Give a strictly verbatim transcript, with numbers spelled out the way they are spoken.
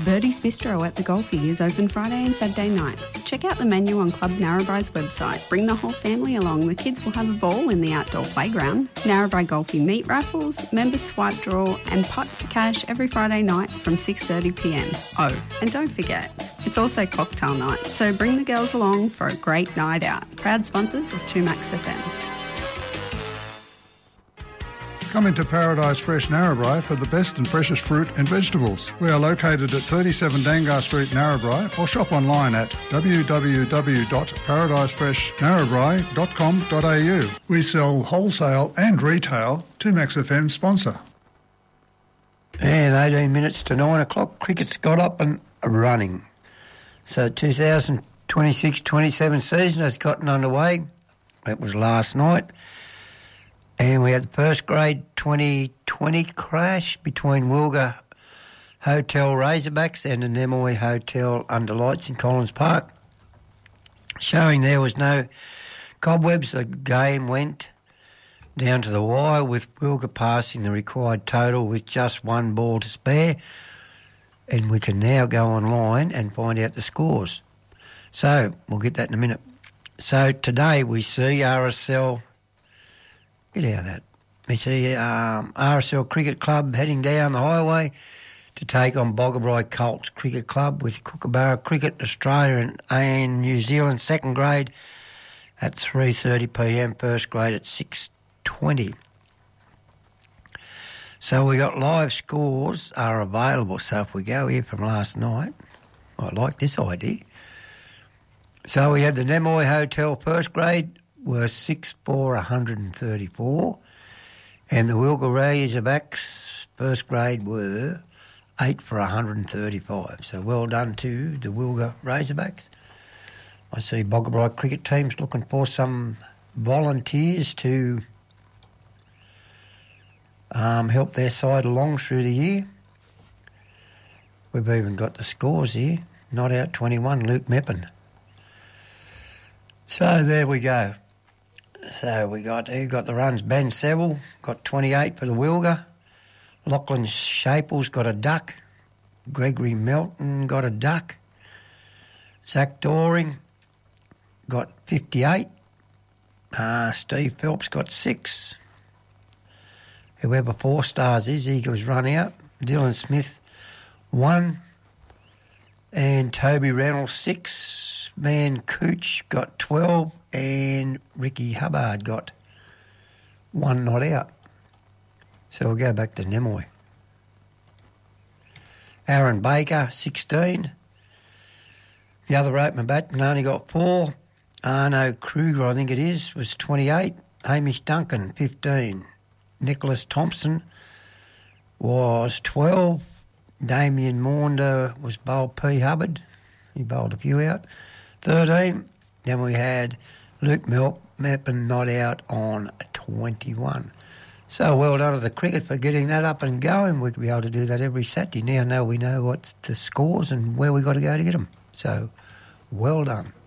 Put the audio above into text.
Birdie's Bistro at the Golfie is open Friday and Saturday nights. Check out the menu on Club Narrabri's website. Bring the whole family along. The kids will have a ball in the outdoor playground. Narrabri Golfie meat raffles, members swipe draw and pot for cash every Friday night from six thirty p m. Oh, and don't forget, it's also cocktail night, so bring the girls along for a great night out. Proud sponsors of two Max F M. Come into Paradise Fresh Narrabri for the best and freshest fruit and vegetables. We are located at thirty-seven Dangar Street, Narrabri, or shop online at w w w dot paradise fresh narrabri dot com dot a u. We sell wholesale and retail. two Max F M sponsor. And eighteen minutes to nine o'clock, cricket's got up and running. So two thousand twenty-six twenty-seven season has gotten underway. It was last night. And we had the first grade twenty twenty crash between Wilga Hotel Razorbacks and the Nemoy Hotel Under Lights in Collins Park. Showing there was no cobwebs, the game went down to the wire with Wilga passing the required total with just one ball to spare. And we can now go online and find out the scores. So we'll get that in a minute. So today we see R S L... Get out of that. We see um, R S L Cricket Club heading down the highway to take on Boggabri Colts Cricket Club with Kookaburra Cricket Australia and, and New Zealand second grade at three thirty p m, first grade at six twenty. So we got live scores are available. So if we go here from last night, I like this idea. So we had the Nemoy Hotel first grade were six for one hundred thirty-four, and the Wilga Razorbacks first grade were eight for one hundred thirty-five. So well done to the Wilga Razorbacks. I see Boggabri cricket teams looking for some volunteers to um, help their side along through the year. We've even got the scores here. Not out twenty-one, Luke Meppen. So there we go. So we got who got the runs? Ben Seville got twenty-eight for the Wilga. Lachlan Shaples got a duck. Gregory Melton got a duck. Zach Doring got fifty-eight. Uh, Steve Phelps got six. Whoever four stars is, he was run out. Dylan Smith one. And Toby Reynolds six. Man Cooch got twelve. And Ricky Hubbard got one not out. So we'll go back to Nemoy. Aaron Baker, sixteen. The other opener batsman only got four. Arno Kruger, I think it is, was twenty-eight. Hamish Duncan, fifteen. Nicholas Thompson was twelve. Damien Maunder was bowled P. Hubbard. He bowled a few out. thirteen. Then we had Luke Milk, Meppen not out on twenty-one. So well done to the cricket for getting that up and going. We'll be able to do that every Saturday. Now, now we know what's the scores and where we got to go to get them. So well done.